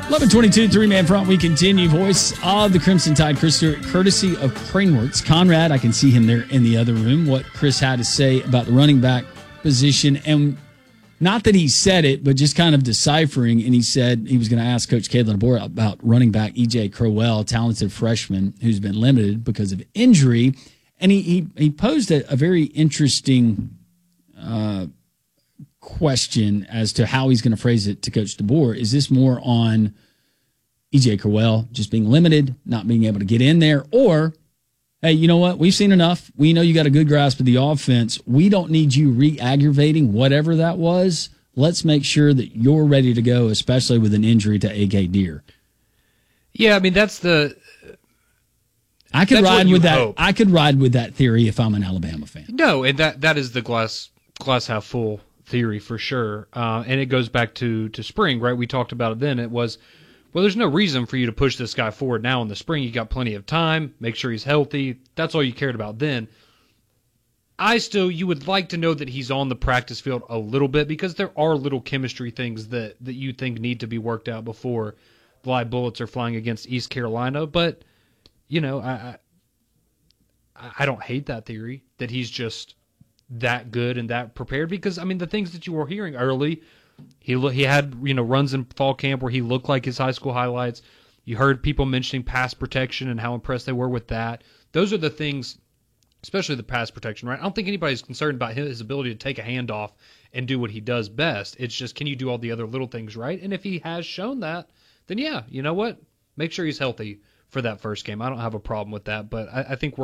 11:22, three-man front. We continue. Voice of the Crimson Tide, Chris Stewart, courtesy of Craneworks. Conrad, I can see him there in the other room. What Chris had to say about the running back position, and not that he said it, but just kind of deciphering. And he said he was going to ask Coach Kalen DeBoer about running back E.J. Crowell, talented freshman who's been limited because of injury. And he posed a very interesting question as to how he's going to phrase it to Coach DeBoer. Is this more on E.J. Crowell just being limited, not being able to get in there, or, hey, you know what? We've seen enough. We know you got a good grasp of the offense. We don't need you re-aggravating whatever that was. Let's make sure that you're ready to go, especially with an injury to A.K. Deer. Yeah, I mean, that's the... I could ride with that. Hope. I could ride with that theory if I'm an Alabama fan. No, and that is the glass half full theory for sure. And it goes back to spring, right? We talked about it then. It was, well, there's no reason for you to push this guy forward now in the spring. You got plenty of time. Make sure he's healthy. That's all you cared about then. You would like to know that he's on the practice field a little bit, because there are little chemistry things that you think need to be worked out before the live bullets are flying against East Carolina. But, you know, I don't hate that theory that he's just that good and that prepared, because, I mean, the things that you were hearing early, he had, you know, runs in fall camp where he looked like his high school highlights. You heard people mentioning pass protection and how impressed they were with that. Those are the things, especially the pass protection, right? I don't think anybody's concerned about his ability to take a handoff and do what he does best. It's just, can you do all the other little things right? And if he has shown that, then yeah, you know what? Make sure he's healthy for that first game. I don't have a problem with that, but I think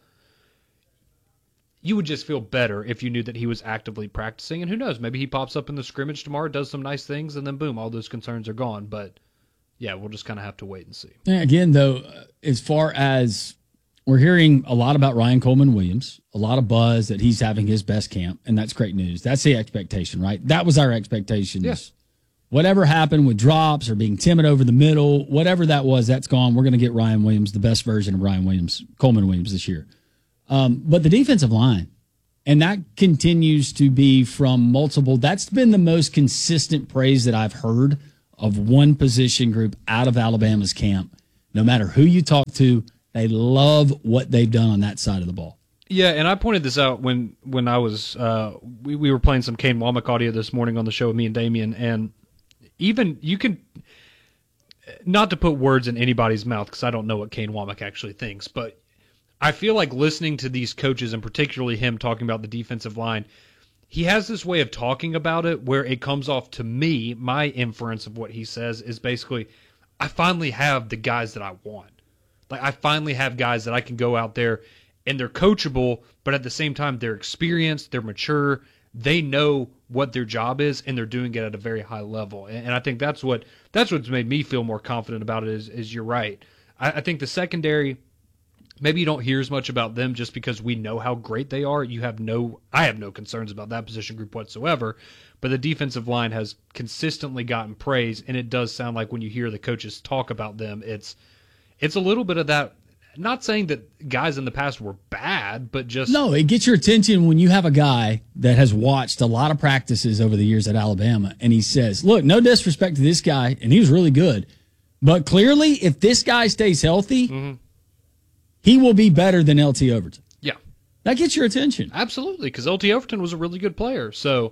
you would just feel better if you knew that he was actively practicing. And who knows, maybe he pops up in the scrimmage tomorrow, does some nice things, and then boom, all those concerns are gone. But yeah, we'll just kind of have to wait and see. Yeah, again, though, as far as we're hearing a lot about Ryan Coleman Williams, a lot of buzz that he's having his best camp, and that's great news. That's the expectation, right? That was our expectations. Yes. Whatever happened with drops or being timid over the middle, whatever that was, that's gone. We're going to get Ryan Williams, the best version of Coleman Williams this year. But the defensive line, and that continues to be from multiple. That's been the most consistent praise that I've heard of one position group out of Alabama's camp. No matter who you talk to, they love what they've done on that side of the ball. Yeah, and I pointed this out when I was we were playing some Kane Womack audio this morning on the show with me and Damian, and even you can, not to put words in anybody's mouth because I don't know what Kane Womack actually thinks, but I feel like listening to these coaches, and particularly him talking about the defensive line, he has this way of talking about it where it comes off to me, my inference of what he says is basically, I finally have the guys that I want. Like, I finally have guys that I can go out there and they're coachable, but at the same time, they're experienced, they're mature, they know what their job is, and they're doing it at a very high level. And I think that's what's made me feel more confident about it is you're right. I think the secondary, maybe you don't hear as much about them just because we know how great they are. I have no concerns about that position group whatsoever, but the defensive line has consistently gotten praise, and it does sound like when you hear the coaches talk about them, it's a little bit of that. Not saying that guys in the past were bad, but just... No, it gets your attention when you have a guy that has watched a lot of practices over the years at Alabama, and he says, look, no disrespect to this guy, and he was really good, but clearly if this guy stays healthy, he will be better than LT Overton. Yeah. That gets your attention. Absolutely, because LT Overton was a really good player. So,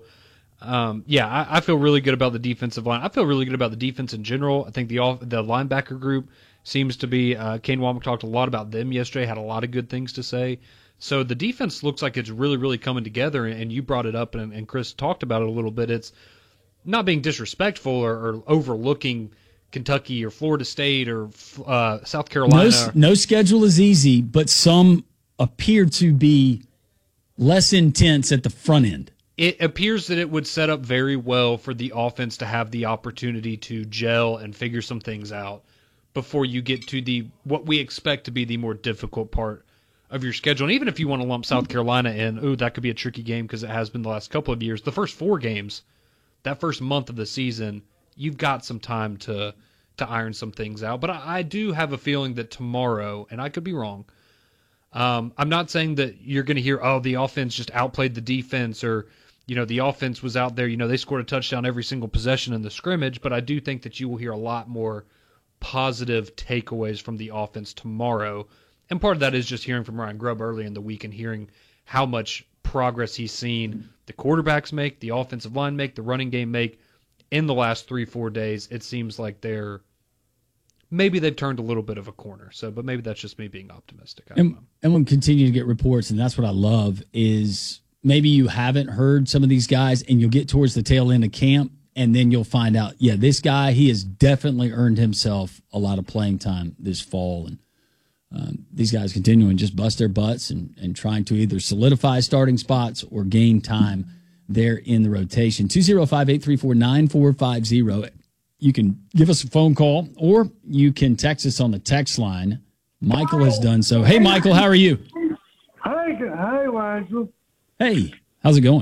I feel really good about the defensive line. I feel really good about the defense in general. I think the linebacker group seems to be, Kane Womack talked a lot about them yesterday, had a lot of good things to say. So the defense looks like it's really, really coming together, and you brought it up, and Chris talked about it a little bit. It's not being disrespectful or overlooking Kentucky or Florida State or South Carolina. No schedule is easy, but some appear to be less intense at the front end. It appears that it would set up very well for the offense to have the opportunity to gel and figure some things out before you get to what we expect to be the more difficult part of your schedule. And even if you want to lump South Carolina in, that could be a tricky game because it has been the last couple of years. The first 4 games, that first month of the season, you've got some time to iron some things out. But I do have a feeling that tomorrow, and I could be wrong, I'm not saying that you're going to hear, the offense just outplayed the defense, or the offense was out there. They scored a touchdown every single possession in the scrimmage, but I do think that you will hear a lot more positive takeaways from the offense tomorrow. And part of that is just hearing from Ryan Grubb early in the week and hearing how much progress he's seen the quarterbacks make, the offensive line make, the running game make in the last 3-4 days. It seems like maybe they've turned a little bit of a corner. But maybe that's just me being optimistic. And we'll continue to get reports, and that's what I love is maybe you haven't heard some of these guys, and you'll get towards the tail end of camp, and then you'll find out, this guy, he has definitely earned himself a lot of playing time this fall. And these guys continuing just bust their butts and trying to either solidify starting spots or gain time there in the rotation. 205-834-9450. You can give us a phone call, or you can text us on the text line. Michael has done so. Hey, Michael, how are you? Hi, Michael. Hey, how's it going?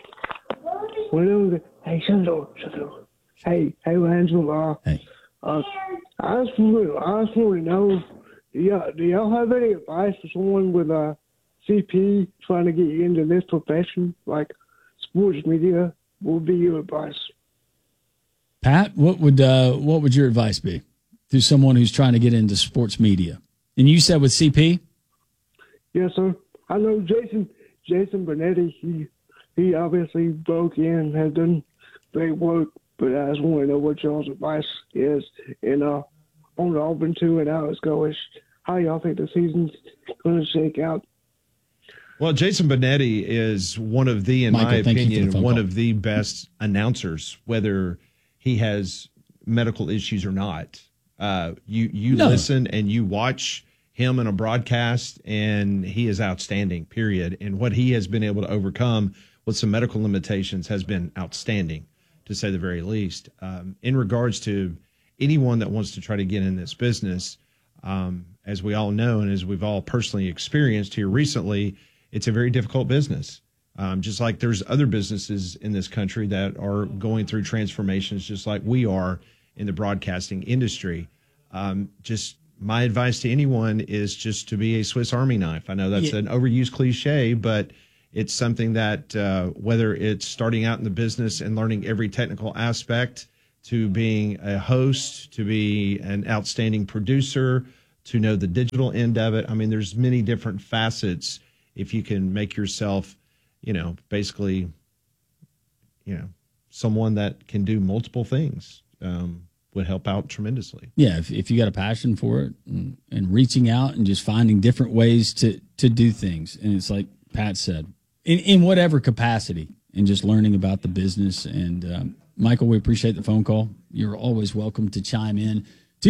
Hey, shut up. Hey, Angela. Hey. I just want to know, do y'all have any advice for someone with a CP trying to get into this profession, like sports media? What would be your advice? Pat, what would your advice be to someone who's trying to get into sports media? And you said with CP? Yes, sir. I know Jason Benetti. He obviously broke in, has done great work, but I just want to know what y'all's advice is. And on the Auburn too, and Alex Goish, how y'all think the season's going to shake out? Well, Jason Benetti is one of the, in my opinion, one of the best announcers, whether he has medical issues or not. You listen and you watch him in a broadcast, and he is outstanding, period. And what he has been able to overcome with some medical limitations has been outstanding, to say the very least. In regards to anyone that wants to try to get in this business, as we all know and as we've all personally experienced here recently, it's a very difficult business. Just like there's other businesses in this country that are going through transformations just like we are in the broadcasting industry. Just my advice to anyone is just to be a Swiss Army knife. I know that's an overused cliche, but it's something that whether it's starting out in the business and learning every technical aspect, to being a host, to be an outstanding producer, to know the digital end of it. I mean, there's many different facets. If you can make yourself, basically, someone that can do multiple things, would help out tremendously. Yeah, if you got a passion for it and reaching out and just finding different ways to do things. And it's like Pat said, in whatever capacity, and just learning about the business. And Michael, we appreciate the phone call. You're always welcome to chime in.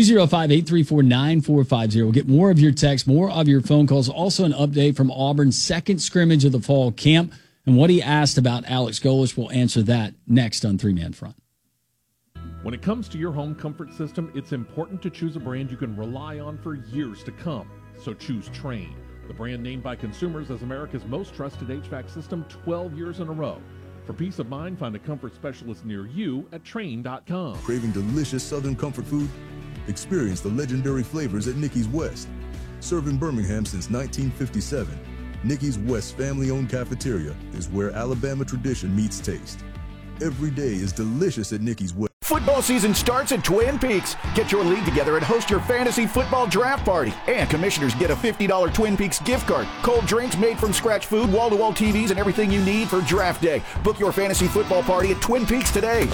205-834-9450. We'll get more of your texts, more of your phone calls. Also an update from Auburn's second scrimmage of the fall camp and what he asked about Alex Golesh. We'll answer that next on Three Man Front. When it comes to your home comfort system, it's important to choose a brand you can rely on for years to come. So choose Trane, the brand named by consumers as America's most trusted HVAC system 12 years in a row. For peace of mind, find a comfort specialist near you at Trane.com. Craving delicious Southern comfort food? Experience the legendary flavors at Nicky's West. Serving Birmingham since 1957, Nicky's West family-owned cafeteria is where Alabama tradition meets taste. Every day is delicious at Nicky's West. Football season starts at Twin Peaks. Get your league together and host your fantasy football draft party. And commissioners get a $50 Twin Peaks gift card, cold drinks, made from scratch food, wall-to-wall TVs, and everything you need for draft day. Book your fantasy football party at Twin Peaks today.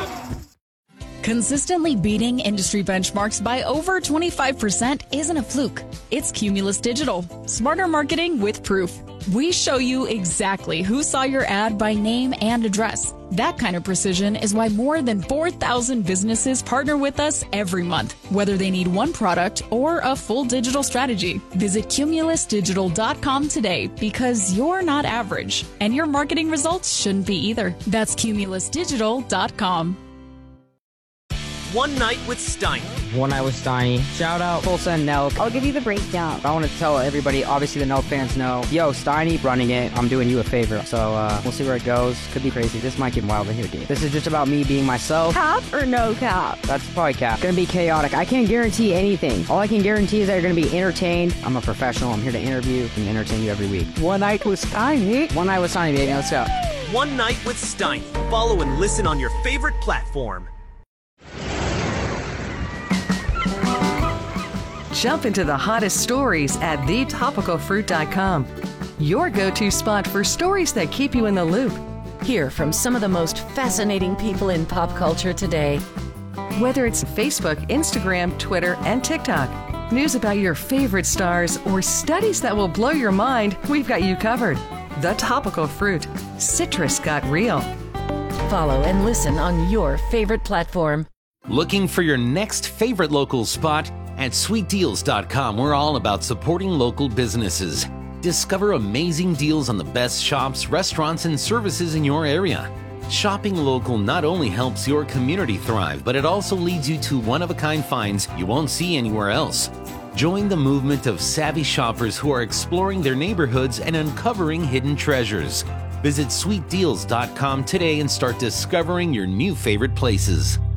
Consistently beating industry benchmarks by over 25% isn't a fluke. It's Cumulus Digital. Smarter marketing with proof. We show you exactly who saw your ad by name and address. That kind of precision is why more than 4,000 businesses partner with us every month, whether they need one product or a full digital strategy. Visit cumulusdigital.com today, because you're not average, and your marketing results shouldn't be either. That's cumulusdigital.com. One Night with Steiny. One Night with Steiny. Shout out Tulsa and Nelk. I'll give you the breakdown. I want to tell everybody, obviously the Nelk fans know, yo, Steiny running it. I'm doing you a favor. So we'll see where it goes. Could be crazy. This might get wild in here, dude. This is just about me being myself. Cap or no cap? That's probably cap. Gonna be chaotic. I can't guarantee anything. All I can guarantee is that you're gonna be entertained. I'm a professional. I'm here to interview and entertain you every week. One Night with Steiny. One Night with Steiny, baby. Let's go. One Night with Steiny. Follow and listen on your favorite platform. Jump into the hottest stories at thetopicalfruit.com. Your go-to spot for stories that keep you in the loop. Hear from some of the most fascinating people in pop culture today. Whether it's Facebook, Instagram, Twitter, and TikTok, news about your favorite stars, or studies that will blow your mind, we've got you covered. The Topical Fruit. Citrus got real. Follow and listen on your favorite platform. Looking for your next favorite local spot? At sweetdeals.com, we're all about supporting local businesses. Discover amazing deals on the best shops, restaurants, and services in your area. Shopping local not only helps your community thrive, but it also leads you to one-of-a-kind finds you won't see anywhere else. Join the movement of savvy shoppers who are exploring their neighborhoods and uncovering hidden treasures. Visit sweetdeals.com today and start discovering your new favorite places.